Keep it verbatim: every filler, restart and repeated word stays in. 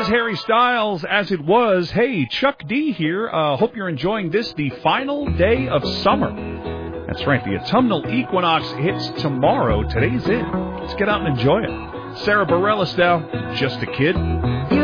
Harry Styles, As It Was. Hey, Chuck D here. Uh, hope you're enjoying this, the final day of summer. That's right, the autumnal equinox hits tomorrow. Today's it. Let's get out and enjoy it. Sarah Bareilles now, Just a Kid.